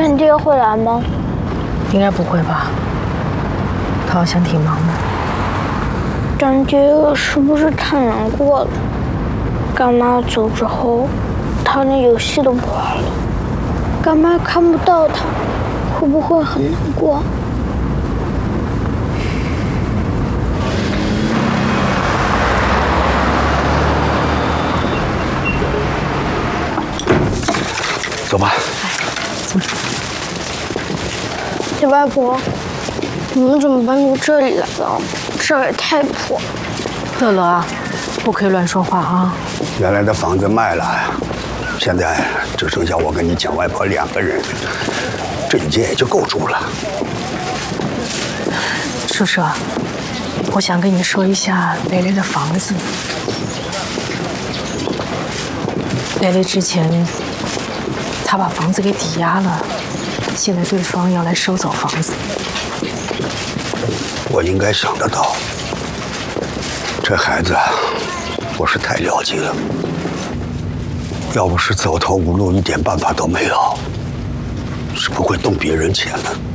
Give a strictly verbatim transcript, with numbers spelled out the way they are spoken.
干爹会来吗？ 应该不会吧，他好像挺忙的。 干爹是不是太难过了？干妈走之后，他连游戏都不玩了。干妈看不到他，会不会很难过？ 走吧。 走。 李外婆，你们怎么搬到这里来了？这儿也太破。 乐乐啊，不可以乱说话啊！ 原来的房子卖了，现在只剩下我跟你蒋外婆两个人，这一间也就够住了。 叔叔，我想跟你说一下蕾蕾的房子。蕾蕾之前，她把房子给抵押了，现在对方要来收走房子。 我应该想得到，这孩子我是太了解了。要不是走投无路，一点办法都没有，是不会动别人钱的。